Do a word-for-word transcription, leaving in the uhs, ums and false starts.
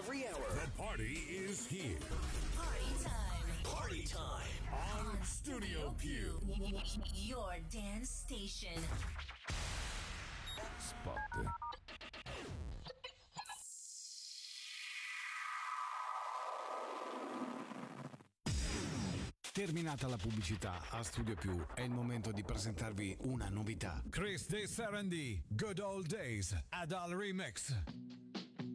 every hour. The party is here. Party time. Party time. On Studio Più. Your dance station. Spot. Terminata la pubblicità, a Studio Più è il momento di presentarvi una novità. Chris De Sarandì, Good Old Days, Adal Remix.